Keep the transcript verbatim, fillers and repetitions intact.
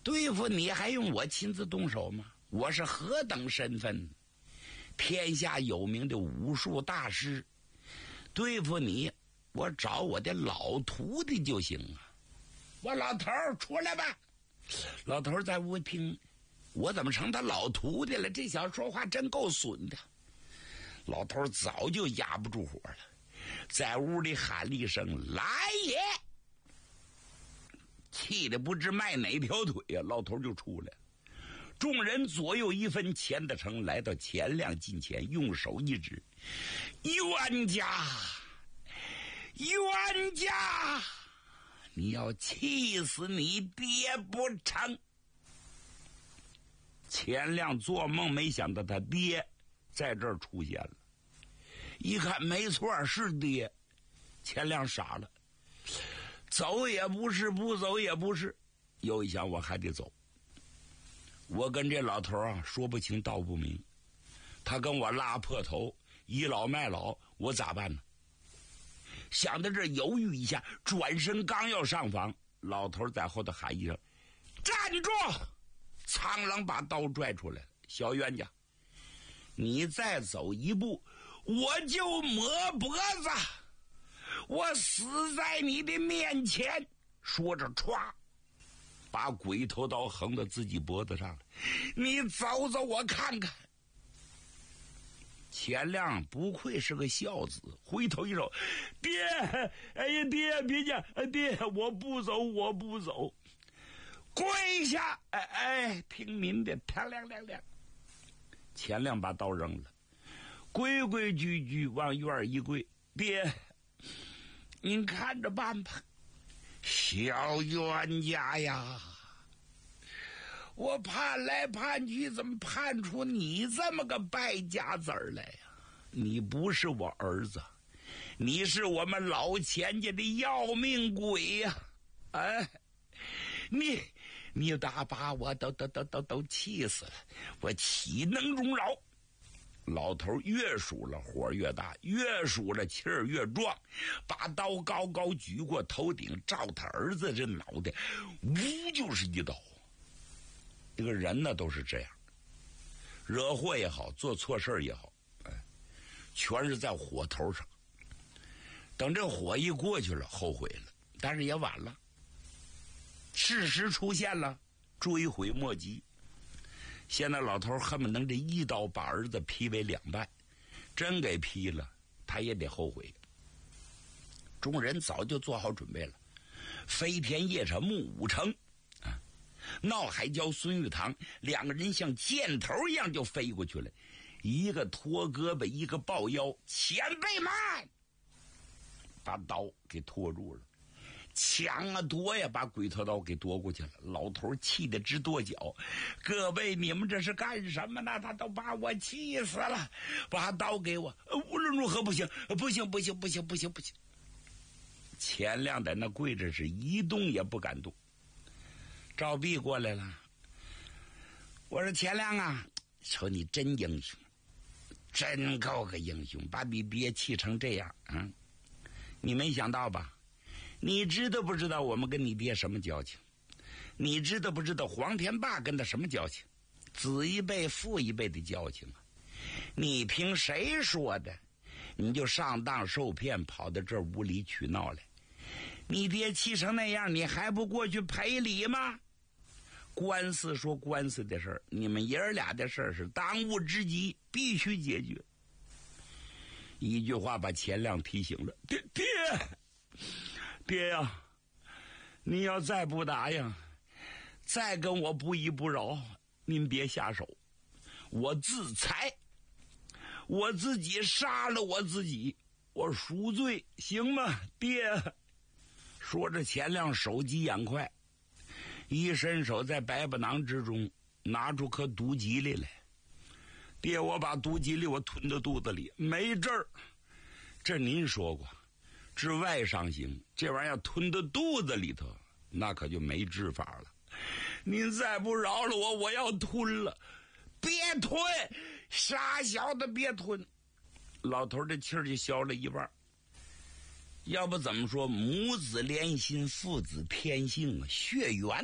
对付你还用我亲自动手吗？我是何等身份？天下有名的武术大师，对付你，我找我的老徒弟就行啊！我老头儿出来吧。老头儿在屋听，我怎么成他老徒弟了？这小子说话真够损的。老头儿早就压不住火了，在屋里喊了一声：“来也！”气得不知迈哪条腿呀、啊，老头就出来了。众人左右一分，钱德成来到钱亮近前，用手一指：“冤家，冤家，你要气死你爹不成？”钱亮做梦没想到他爹在这儿出现了，一看没错是爹，钱亮傻了，走也不是，不走也不是，又一想我还得走。我跟这老头啊说不清道不明，他跟我拉破头，倚老卖老，我咋办呢？想到这犹豫一下，转身刚要上房，老头在后头喊一声：“站住！”苍狼把刀拽出来了：“小冤家，你再走一步，我就抹脖子，我死在你的面前。”说着歘，把鬼头刀横到自己脖子上了。你走走我看看。钱亮不愧是个孝子，回头一瞅：“爹，哎呀爹，别讲，爹，我不走，我不走。”跪下！哎哎，听您的，啪亮亮亮。钱亮把刀扔了，规规矩矩往院一跪：“爹，您看着办吧。”小冤家呀，我盼来盼去，怎么盼出你这么个败家子儿来呀？你不是我儿子，你是我们老钱家的要命鬼呀！哎，你你打把我都都都都都气死了，我岂能容饶？老头越数了火越大，越数了气儿越壮，把刀高高举过头顶，照他儿子这脑袋，呜就是一刀。这个人呢都是这样，惹祸也好，做错事也好，哎，全是在火头上。等这火一过去了，后悔了，但是也晚了。事实出现了，追悔莫及。现在老头恨不能这一刀把儿子劈为两半，真给劈了，他也得后悔。众人早就做好准备了，飞天夜叉木武成啊，闹海蛟孙玉堂两个人像箭头一样就飞过去了，一个拖胳膊，一个抱腰，前辈们把刀给拖住了。抢啊夺呀，把鬼头刀给夺过去了。老头气得直跺脚：“各位，你们这是干什么呢？他都把我气死了！把刀给我！无论如何不行，不行，不行，不行，不行，不行！”钱亮在那跪着，是一动也不敢动。赵壁过来了，我说：“钱亮啊，瞅你真英雄，真够个英雄，把你爹气成这样啊！嗯，你没想到吧？你知道不知道我们跟你爹什么交情？你知道不知道黄天霸跟他什么交情？子一辈父一辈的交情啊！你凭谁说的？你就上当受骗，跑到这儿无理取闹来。你爹气成那样，你还不过去赔礼吗？官司说官司的事儿，你们爷儿俩的事儿是当务之急，必须解决。”一句话把钱亮提醒了：“爹爹。爹呀、啊，你要再不答应，再跟我不依不饶，您别下手，我自裁，我自己杀了我自己，我赎罪，行吗？爹。”说着，钱亮手疾眼快，一伸手在百宝囊之中拿出颗毒吉利来。爹，我把毒吉利我吞到肚子里，没治儿。这您说过，治外伤行，这玩意儿吞到肚子里头，那可就没治法了。您再不饶了我，我要吞了。别吞，傻小子，别吞。老头这气儿就消了一半。要不怎么说母子连心，父子天性啊，血缘